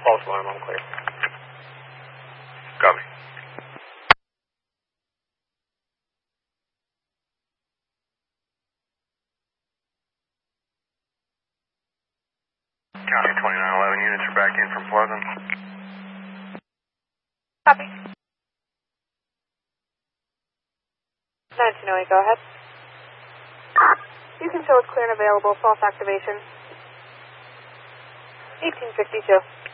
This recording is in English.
False alarm, I'm clear. Copy. County 2911 units are back in from Pleasant. Copy. 1908, go ahead. You can show it's clear and available. False activation. 1852.